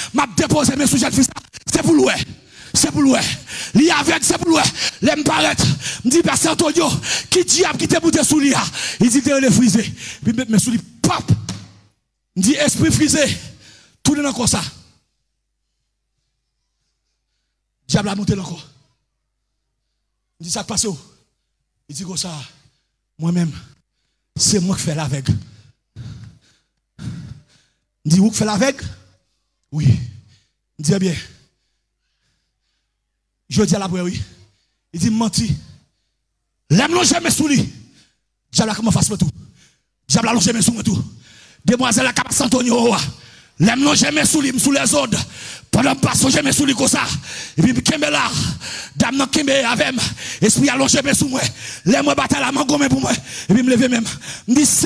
m'a déposé mes sujets de fils. C'est pour louer. C'est pour louer. Li avec, c'est pour louer. L'aime paraître. Me dit, Pasteur Antonio, qui diable qui te bouté sous l'IA? Il dit, t'es frisé. Puis mes sous lui, pop. Me dit, esprit frisé. Tout le monde comme ça. Diable a monté encore. Il dit, ça passe où? Il dit, comme ça, moi-même, c'est moi qui fais l'aveugle. Il dit, où qui fait l'aveugle? Oui. Il dit, eh bien, je dis à la oui. Il dit, menti. L'aime non jamais sous lui. Diable a comment fasse tout. Diable a non jamais sous tout. Demoiselle a capable Antonio. L'aime non jamais sous lui, sous les autres. Pendant que je jamais sous lui comme ça. Et puis, Kembe là, dame non Kembe avec esprit allongé jamais sous moi. L'aime moi battre la main comme pour moi. Et puis, me lever même. Me dit,